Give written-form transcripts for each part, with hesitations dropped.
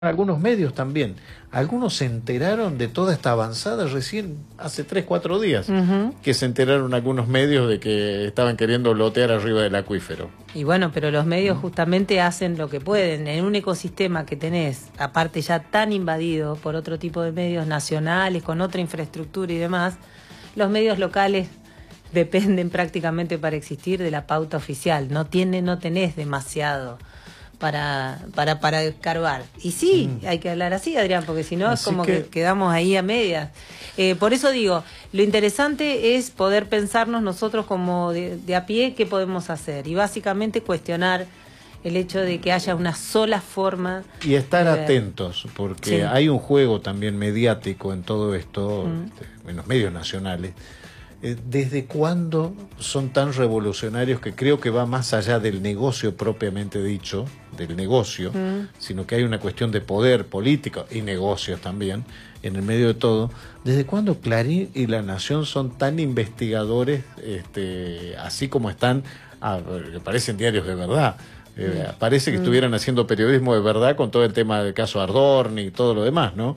algunos medios también. Algunos se enteraron de toda esta avanzada recién hace 3, 4 días, que se enteraron algunos medios de que estaban queriendo lotear arriba del acuífero. Y bueno, pero los medios justamente hacen lo que pueden. En un ecosistema que tenés, aparte ya tan invadido por otro tipo de medios nacionales, con otra infraestructura y demás, los medios locales dependen prácticamente para existir de la pauta oficial. No tenés demasiado para escarbar. Y sí, hay que hablar así, Adrián, porque si no es como que quedamos ahí a medias. Por eso digo, lo interesante es poder pensarnos nosotros como de a pie qué podemos hacer. Y básicamente cuestionar el hecho de que haya una sola forma. Y estar atentos, porque hay un juego también mediático en todo esto, en los medios nacionales. ¿Desde cuándo son tan revolucionarios que creo que va más allá del negocio propiamente dicho, del negocio, sino que hay una cuestión de poder político y negocios también en el medio de todo? ¿Desde cuándo Clarín y La Nación son tan investigadores, así como están, parecen diarios de verdad? Parece que estuvieran haciendo periodismo de verdad con todo el tema del caso Adorni y todo lo demás, ¿no?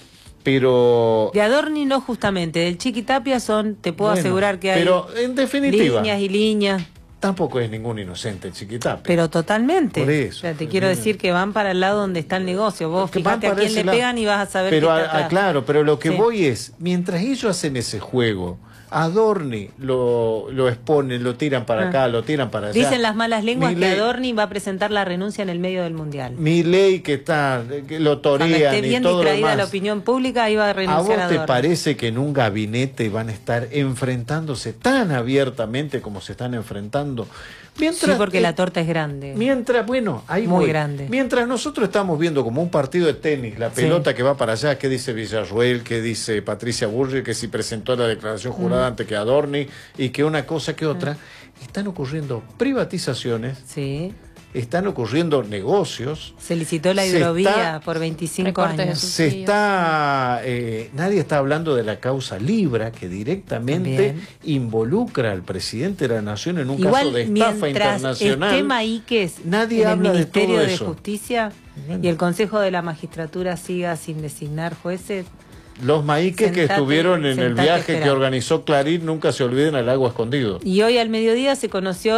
Pero de Adorni no, justamente, del Chiquitapia te puedo asegurar que hay, pero en definitiva, líneas y líneas. Tampoco es ningún inocente el Chiquitapia. Pero totalmente. Por eso. O sea, te quiero decir que van para el lado donde está el negocio. Vos fijate a quién le pegan y vas a saber pero qué está atrás. Claro, pero lo que voy es, mientras ellos hacen ese juego, Adorni lo exponen, lo tiran para acá, lo tiran para allá. Dicen las malas lenguas que Adorni va a presentar la renuncia en el medio del Mundial. Milei que lo torean y todo lo demás. Cuando esté bien distraída la opinión pública, iba a renunciar ¿A vos te parece que en un gabinete van a estar enfrentándose tan abiertamente como se están enfrentando? Sí, porque la torta es grande. Muy grande. Mientras nosotros estamos viendo como un partido de tenis, la pelota que va para allá, ¿qué dice Villarroel? ¿Qué dice Patricia Bullrich? Que si presentó la declaración jurada ante que Adorni, y que una cosa que otra, están ocurriendo privatizaciones. Sí. Están ocurriendo negocios. Se licitó la hidrovía por 25 años. Nadie está hablando de la causa Libra, que directamente involucra al presidente de la Nación en un caso de estafa internacional. Esté Maíquez nadie habla en el Ministerio de de Justicia y el Consejo de la Magistratura siga sin designar jueces. Los maíques que estuvieron en el viaje que organizó Clarín nunca se olviden al agua escondido. Y hoy al mediodía se conoció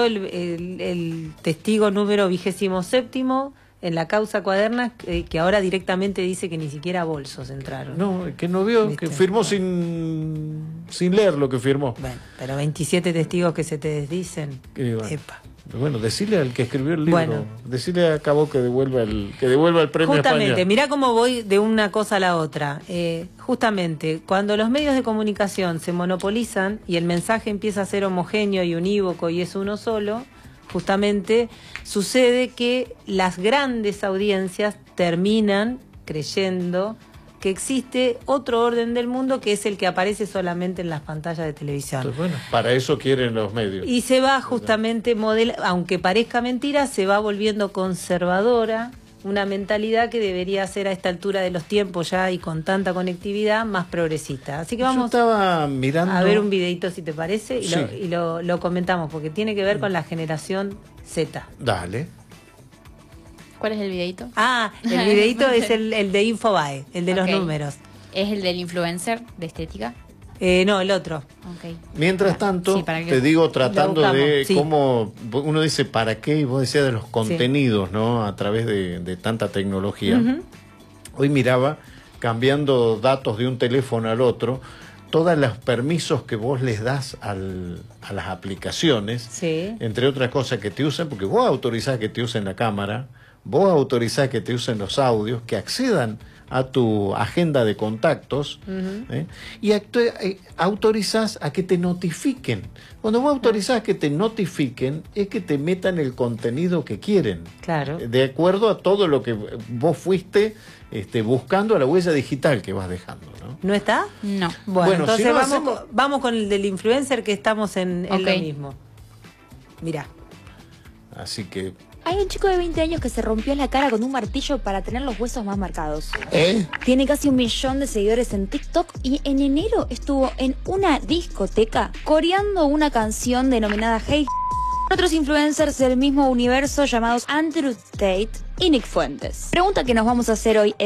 el testigo número 27º en la causa Cuadernas, que ahora directamente dice que ni siquiera bolsos entraron. No, que no vio, que firmó sin leer lo que firmó. Bueno, pero 27 testigos que se te desdicen. Epa. Bueno, decirle al que escribió el libro, decirle a Cabo que devuelva el premio justamente, España. Mirá cómo voy de una cosa a la otra. Justamente, cuando los medios de comunicación se monopolizan y el mensaje empieza a ser homogéneo y unívoco y es uno solo, justamente sucede que las grandes audiencias terminan creyendo que existe otro orden del mundo que es el que aparece solamente en las pantallas de televisión. Entonces, bueno, para eso quieren los medios. Y se va justamente, aunque parezca mentira, se va volviendo conservadora, una mentalidad que debería ser a esta altura de los tiempos ya y con tanta conectividad más progresista. Así que vamos a ver un videito, si te parece, y lo comentamos, porque tiene que ver con la generación Z. Dale. ¿Cuál es el videito? El videito es el de Infobae, el de los números. ¿Es el del influencer de estética? No, el otro. Mientras tanto, te digo, tratando de cómo uno dice para qué, y vos decías de los contenidos, ¿no? A través de tanta tecnología. Hoy miraba, cambiando datos de un teléfono al otro, todos los permisos que vos les das a las aplicaciones, entre otras cosas que te usan, porque vos autorizás que te usen la cámara, vos autorizás que te usen los audios, que accedan a tu agenda de contactos, y autorizás a que te notifiquen. Cuando vos autorizás que te notifiquen, es que te metan el contenido que quieren. Claro. De acuerdo a todo lo que vos fuiste buscando, a la huella digital que vas dejando, ¿no? ¿No está? No. Bueno, entonces si no vamos con el del influencer, que estamos en lo mismo. Mirá. Así que... Hay un chico de 20 años que se rompió la cara con un martillo para tener los huesos más marcados. Tiene casi 1 millón de seguidores en TikTok y en enero estuvo en una discoteca coreando una canción denominada Hey Otros influencers del mismo universo llamados Andrew Tate y Nick Fuentes. Pregunta que nos vamos a hacer hoy es: